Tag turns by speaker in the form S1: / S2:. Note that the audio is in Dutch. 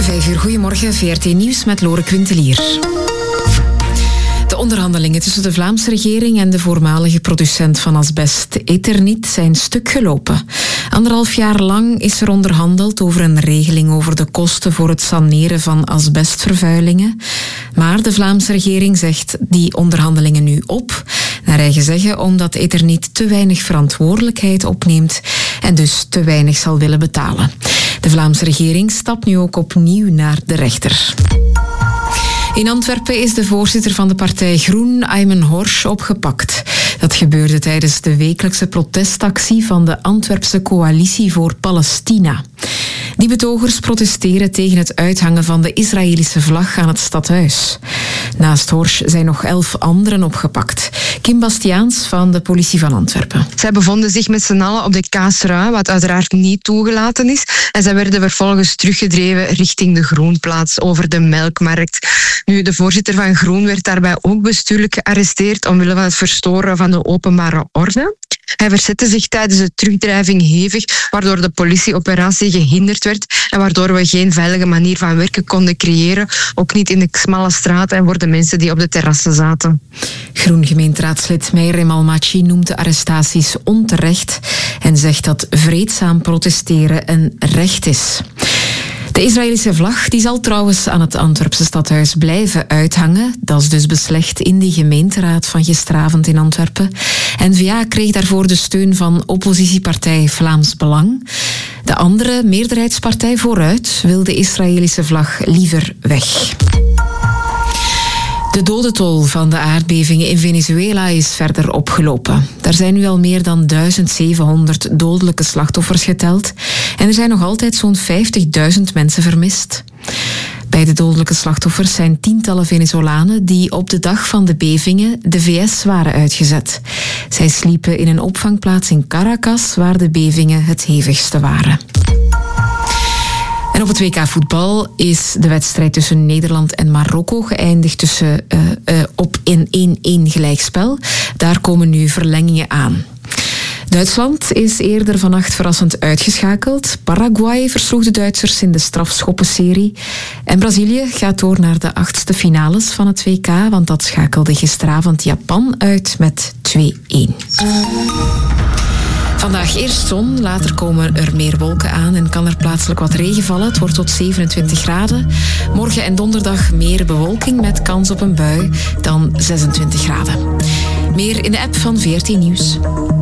S1: 5 uur, goedemorgen, VRT Nieuws met Lore Quintelier. De onderhandelingen tussen de Vlaamse regering en de voormalige producent van asbest, Eternit, zijn stuk gelopen. 1,5 jaar lang is er onderhandeld over een regeling over de kosten voor het saneren van asbestvervuilingen. Maar de Vlaamse regering zegt die onderhandelingen nu op, naar eigen zeggen omdat Eternit te weinig verantwoordelijkheid opneemt en dus te weinig zal willen betalen. De Vlaamse regering stapt nu ook opnieuw naar de rechter. In Antwerpen is de voorzitter van de partij Groen, Aymen Horsch, opgepakt. Dat gebeurde tijdens de wekelijkse protestactie van de Antwerpse Coalitie voor Palestina. Die betogers protesteren tegen het uithangen van de Israëlische vlag aan het stadhuis. Naast Horsch zijn nog 11 anderen opgepakt. Kim Bastiaans van de politie van Antwerpen.
S2: Zij bevonden zich met z'n allen op de Kaasrui, wat uiteraard niet toegelaten is. En zij werden vervolgens teruggedreven richting de Groenplaats over de Melkmarkt. Nu, de voorzitter van Groen werd daarbij ook bestuurlijk gearresteerd omwille van het verstoren van de openbare orde. Hij verzette zich tijdens de terugdrijving hevig, waardoor de politieoperatie gehinderd werd en waardoor we geen veilige manier van werken konden creëren, ook niet in de smalle straten en voor de mensen die op de terrassen zaten.
S1: Groen-gemeenteraadslid Meirem Almachi noemt de arrestaties onterecht en zegt dat vreedzaam protesteren een recht is. De Israëlische vlag die zal trouwens aan het Antwerpse stadhuis blijven uithangen. Dat is dus beslecht in de gemeenteraad van gisteravond in Antwerpen. N-VA kreeg daarvoor de steun van oppositiepartij Vlaams Belang. De andere meerderheidspartij Vooruit wil de Israëlische vlag liever weg. De dodentol van de aardbevingen in Venezuela is verder opgelopen. Er zijn nu al meer dan 1700 dodelijke slachtoffers geteld en er zijn nog altijd zo'n 50.000 mensen vermist. Bij de dodelijke slachtoffers zijn tientallen Venezolanen die op de dag van de bevingen de VS waren uitgezet. Zij sliepen in een opvangplaats in Caracas waar de bevingen het hevigste waren. En op het WK voetbal is de wedstrijd tussen Nederland en Marokko geëindigd op een 1-1 gelijkspel. Daar komen nu verlengingen aan. Duitsland is eerder vannacht verrassend uitgeschakeld. Paraguay versloeg de Duitsers in de strafschoppenserie. En Brazilië gaat door naar de 8e finales van het WK, want dat schakelde gisteravond Japan uit met 2-1. Vandaag eerst zon, later komen er meer wolken aan en kan er plaatselijk wat regen vallen. Het wordt tot 27 graden. Morgen en donderdag meer bewolking met kans op een bui, dan 26 graden. Meer in de app van VRT Nieuws.